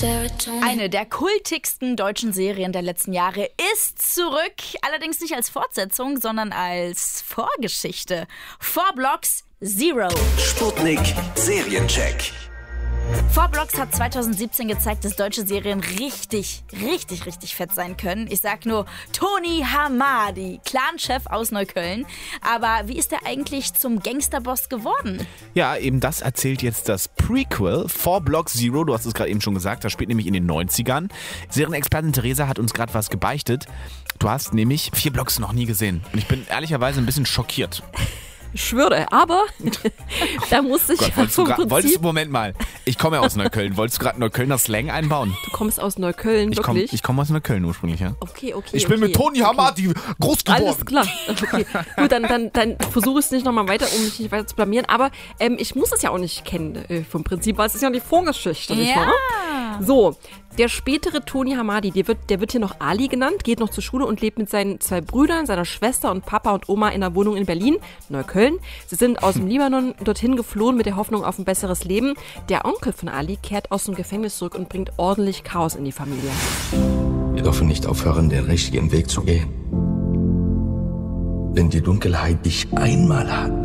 Eine der kultigsten deutschen Serien der letzten Jahre ist zurück. Allerdings nicht als Fortsetzung, sondern als Vorgeschichte. 4 Blocks Zero. Sputnik Seriencheck. 4 Blocks hat 2017 gezeigt, dass deutsche Serien richtig fett sein können. Ich sag nur Tony Hamadi, Clanchef aus Neukölln. Aber wie ist er eigentlich zum Gangsterboss geworden? Ja, eben das erzählt jetzt das Prequel 4 Blocks Zero. Du hast es gerade eben schon gesagt, das spielt nämlich in den 90ern. Serienexpertin Theresa hat uns gerade was gebeichtet. Du hast nämlich 4 Blocks noch nie gesehen. Und ich bin ehrlicherweise ein bisschen schockiert. Ich schwöre, aber da musste ich Moment mal, ich komme ja aus Neukölln. Wolltest du gerade Neuköllner Slang einbauen? Du kommst aus Neukölln, wirklich? Ich komme aus Neukölln ursprünglich, ja. Okay. Ich bin mit Tony Hamadi groß geworden. Alles klar. Okay. Gut, dann versuche ich es nicht nochmal weiter, um mich nicht weiter zu blamieren. Aber ich muss es ja auch nicht kennen vom Prinzip, weil es ist ja die Vorgeschichte, nicht wahr? So, der spätere Tony Hamadi, der wird hier noch Ali genannt, geht noch zur Schule und lebt mit seinen 2 Brüdern, seiner Schwester und Papa und Oma in einer Wohnung in Berlin, Neukölln. Sie sind aus dem Libanon dorthin geflohen mit der Hoffnung auf ein besseres Leben. Der Onkel von Ali kehrt aus dem Gefängnis zurück und bringt ordentlich Chaos in die Familie. Wir dürfen nicht aufhören, den richtigen Weg zu gehen. Wenn die Dunkelheit dich einmal hat,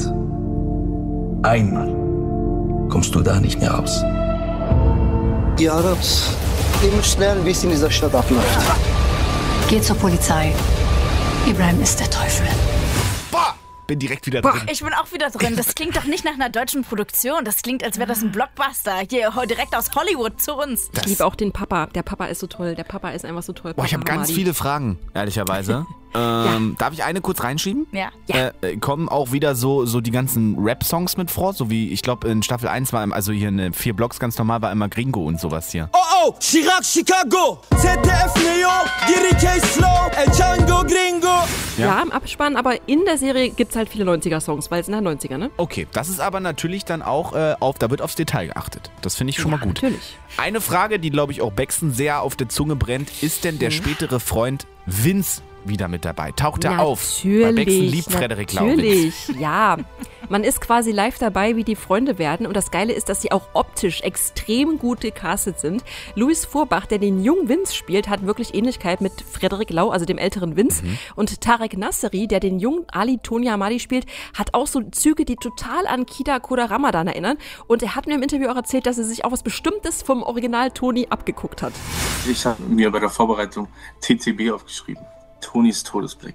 kommst du da nicht mehr raus. Die Arabs, ihr müsst lernen, wie es in dieser Stadt abläuft. Geh zur Polizei. Ibrahim ist der Teufel. Bin direkt wieder drin. Ich bin auch wieder drin. Das klingt doch nicht nach einer deutschen Produktion. Das klingt, als wäre das ein Blockbuster. Hier direkt aus Hollywood zu uns. Ich liebe auch den Papa. Der Papa ist so toll. Der Papa ist einfach so toll. Ich habe ganz viele Fragen, ehrlicherweise. Darf ich eine kurz reinschieben? Ja. Kommen auch wieder so die ganzen Rap-Songs mit vor? So wie, ich glaube, in Staffel 1 war, also hier in 4 Blocks ganz normal, war immer Gringo und sowas hier. Oh, Chirac, Chicago, ZDF, Neo, Giri Slow, El Django, Gringo. Ja, im Abspann, aber in der Serie gibt es halt viele 90er-Songs, weil es sind halt 90er, ne? Okay, das ist aber natürlich dann auch, da wird aufs Detail geachtet. Das finde ich schon mal gut. Natürlich. Eine Frage, die, glaube ich, auch Baxton sehr auf der Zunge brennt, ist denn der spätere Freund Vince wieder mit dabei? Taucht er auf? Weil Baxton liebt Frederik Lau. Natürlich, ja. Man ist quasi live dabei, wie die Freunde werden. Und das Geile ist, dass sie auch optisch extrem gut gecastet sind. Louis Vorbach, der den jungen Vince spielt, hat wirklich Ähnlichkeit mit Frederik Lau, also dem älteren Vince. Und Tarek Nasseri, der den jungen Ali Tony Hamadi spielt, hat auch so Züge, die total an Kida Koda Ramadan erinnern. Und er hat mir im Interview auch erzählt, dass er sich auch was Bestimmtes vom Original Tony abgeguckt hat. Ich habe mir bei der Vorbereitung TTB aufgeschrieben. Tonys Todesblick.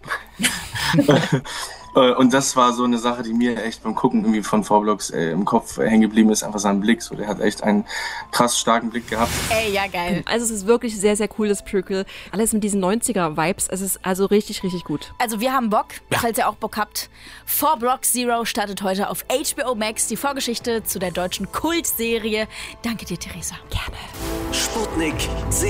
Und das war so eine Sache, die mir echt beim Gucken irgendwie von 4 Blocks im Kopf hängen geblieben ist. Einfach sein Blick. So, der hat echt einen krass starken Blick gehabt. Ey, ja geil. Also es ist wirklich sehr, sehr cool, das Prequel. Alles mit diesen 90er-Vibes. Es ist also richtig gut. Also wir haben Bock, falls ihr auch Bock habt. 4 Blocks Zero startet heute auf HBO Max. Die Vorgeschichte zu der deutschen Kultserie. Danke dir, Theresa. Gerne. Sputnik